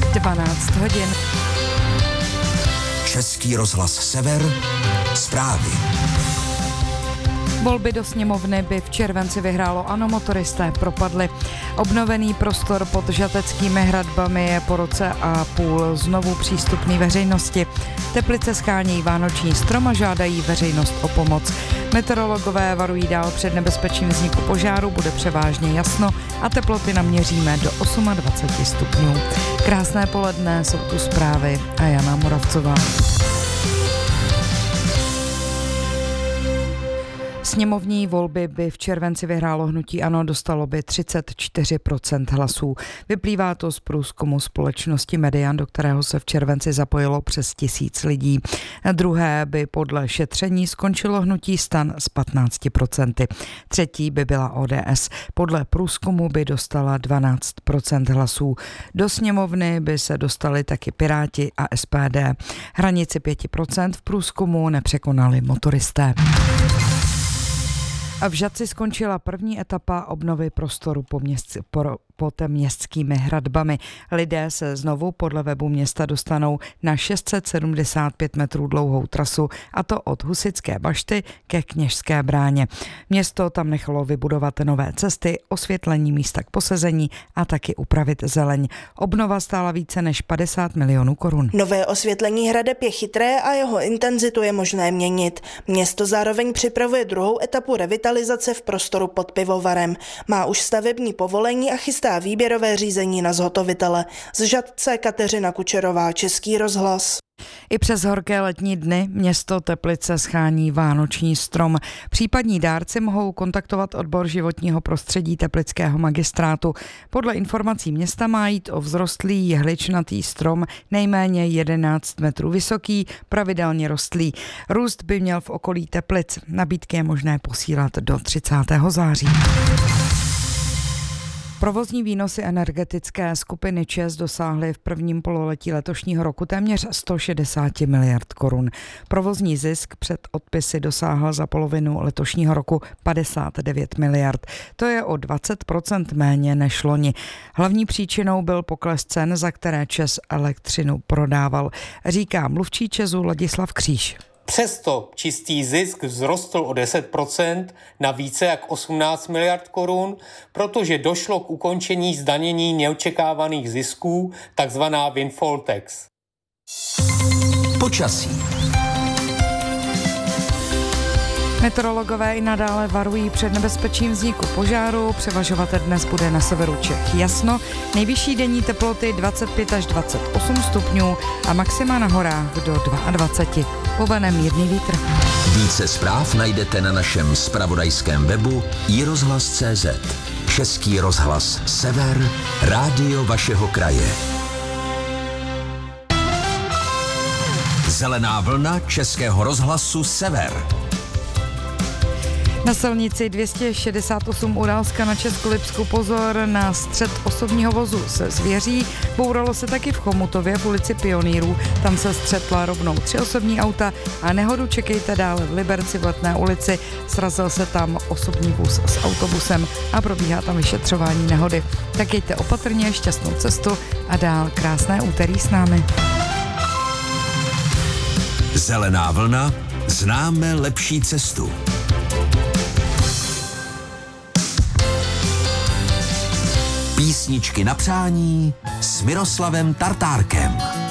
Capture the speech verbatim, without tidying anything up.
dvanáct hodin. Český rozhlas Sever, zprávy. Volby do sněmovny by v červenci vyhrálo ANO, motoristé propadli. Obnovený prostor pod Žateckými hradbami je po roce a půl znovu přístupný veřejnosti. Teplice schánějí vánoční strom a žádají veřejnost o pomoc. Meteorologové varují dál před nebezpečím vzniku požáru, bude převážně jasno a teploty naměříme do dvacet osm stupňů. Krásné poledne, jsou tu zprávy a Jana Moravcová. Sněmovní volby by v červenci vyhrálo hnutí ANO, dostalo by třicet čtyři procent hlasů. Vyplývá to z průzkumu společnosti Median, do kterého se v červenci zapojilo přes tisíc lidí. Druhé by podle šetření skončilo hnutí STAN s patnáct procent. Třetí by byla O D S. Podle průzkumu by dostala dvanáct procent hlasů. Do sněmovny by se dostali taky Piráti a S P D. Hranici pět procent v průzkumu nepřekonali motoristé. A v Žatci skončila první etapa obnovy prostoru po měst, po, pod městskými hradbami. Lidé se znovu podle webu města dostanou na šest set sedmdesát pět metrů dlouhou trasu, a to od Husitské bašty ke Kněžské bráně. Město tam nechalo vybudovat nové cesty, osvětlení místa k posezení a taky upravit zeleň. Obnova stála více než padesát milionů korun. Nové osvětlení hradeb je chytré a jeho intenzitu je možné měnit. Město zároveň připravuje druhou etapu revitalizace v prostoru pod pivovarem. Má už stavební povolení a chystá výběrové řízení na zhotovitele. Z Žatce Kateřina Kučerová, Český rozhlas. I přes horké letní dny město Teplice schání vánoční strom. Případní dárci mohou kontaktovat odbor životního prostředí teplického magistrátu. Podle informací města má jít o vzrostlý jehličnatý strom, nejméně jedenáct metrů vysoký, pravidelně rostlý. Růst by měl v okolí Teplic. Nabídky je možné posílat do třicátého září. Provozní výnosy energetické skupiny ČEZ dosáhly v prvním pololetí letošního roku téměř sto šedesát miliard korun. Provozní zisk před odpisy dosáhl za polovinu letošního roku padesát devět miliard. To je o dvacet procent méně než loni. Hlavní příčinou byl pokles cen, za které ČEZ elektřinu prodával, říká mluvčí ČEZu Ladislav Kříž. Přesto čistý zisk vzrostl o deset procent na více jak osmnáct miliard korun, protože došlo k ukončení zdanění neočekávaných zisků, takzvaná windfall tax. Počasí. Meteorologové i nadále varují před nebezpečím vzniku požáru, převažovat dnes bude na severu Čech jasno, nejvyšší denní teploty dvacet pět až dvacet osm stupňů a maxima na horách do dvacet dva. Povanem mírný vítr. Více zpráv najdete na našem zpravodajském webu i rozhlas tečka cé zet. Český rozhlas Sever, rádio vašeho kraje. Zelená vlna Českého rozhlasu Sever. Na silnici dvě stě šedesát osm Uralska na Českolipsku pozor na střet osobního vozu se zvěří. Bouralo se taky v Chomutově v ulici Pionýrů. Tam se střetla rovnou tři osobní auta a nehodu čekejte dále v Liberci v Letné ulici. Srazil se tam osobní vůz s autobusem a probíhá tam vyšetřování nehody. Tak jeďte opatrně, šťastnou cestu a dál krásné úterý s námi. Zelená vlna, známe lepší cestu. Písničky na přání s Miroslavem Tartárkem.